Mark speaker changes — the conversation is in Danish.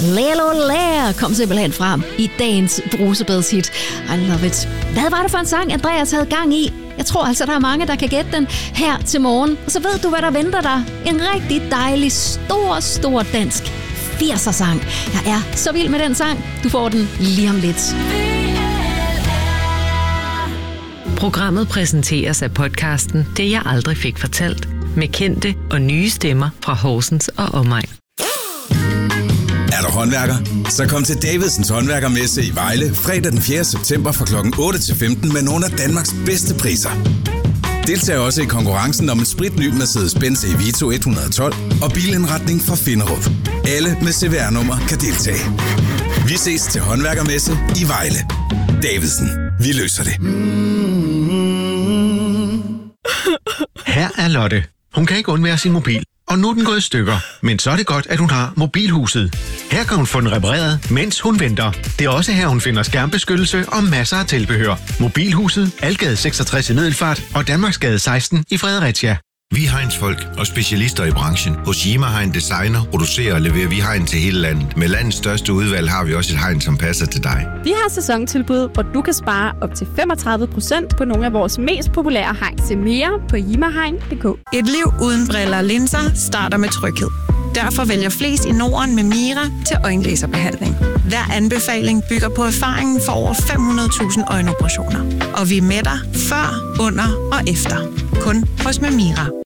Speaker 1: Lælolær kom simpelthen frem i dagens brusebadshit. I love it. Hvad var det for en sang, Andreas havde gang i? Jeg tror altså, der er mange, der kan gætte den her til morgen. Og så ved du, hvad der venter dig. En rigtig dejlig, stor dansk 80'er-sang. Jeg er så vild med den sang. Du får den lige om lidt.
Speaker 2: Programmet præsenteres af podcasten Det jeg aldrig fik fortalt, med kendte og nye stemmer fra Horsens og omegn.
Speaker 3: Er du håndværker? Så kom til Davidsens Håndværkermesse i Vejle fredag den 4. september fra kl. 8 til 15 med nogle af Danmarks bedste priser. Deltag også i konkurrencen om en spritny Mercedes-Benz Evito 112 og bilindretning fra Finderup. Alle med CVR-nummer kan deltage. Vi ses til Håndværkermesse i Vejle. Davidsen. Vi løser det.
Speaker 4: Her er Lotte. Hun kan ikke undvære sin mobil, og nu er den gået i stykker. Men så er det godt, at hun har Mobilhuset. Her kan hun få den repareret, mens hun venter. Det er også her, hun finder skærmbeskyttelse og masser af tilbehør. Mobilhuset, Algade 66 i Middelfart og Danmarksgade 16 i Fredericia.
Speaker 5: Vi er Heinz-folk og specialister i branchen. Hos Yima Hein Designer producerer og leverer vi hegn til hele landet. Med landets største udvalg har vi også et hegn, som passer til dig.
Speaker 6: Vi har sæsontilbud, hvor du kan spare op til 35% på nogle af vores mest populære hegn. Se mere på yimahegn.dk.
Speaker 7: Et liv uden briller og linser starter med tryghed. Derfor vælger flest i Norden med Mira til øjenlaserbehandling. Hver anbefaling bygger på erfaringen for over 500.000 øjenoperationer. Og vi er med dig før, under og efter. Kun hos Mira.